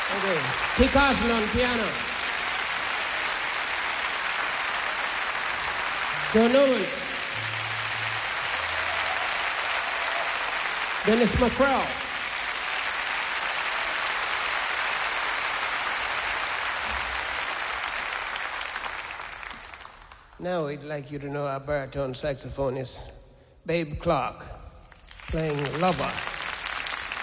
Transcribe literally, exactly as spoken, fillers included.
Okay. T. Carson on piano. Joe Newman. Dennis McCraw. Now we'd like you to know our baritone saxophonist, Babe Clark, playing Lover.